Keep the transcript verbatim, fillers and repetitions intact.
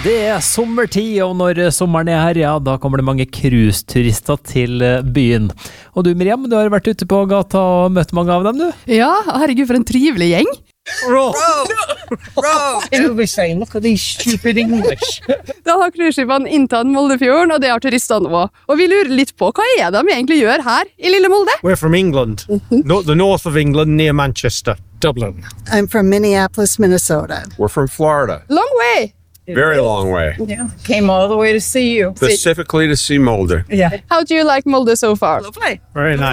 Det er sommertid, og når sommeren er her, ja, da kommer det mange cruiseturister til byen. Og du, Miriam, du har vært ute på gata og møtt mange av dem, du? Ja, herregud, for en trivelig gjeng. Bro! Bro! It'll be saying, look at these stupid English. Da har cruiseskipene inntatt Moldefjorden, og det har turistene også. Og vi lurer litt på, hva er det vi egentlig gjør her i Lille Molde? We're from England, no, the north of England, near Manchester. Dublin. I'm from Minneapolis, Minnesota. We're from Florida. Long way! Very long way. Yeah, came all the way to see you. Specifically to see Mulder. Yeah. How do you like Molde so far? Lovely. Very nice.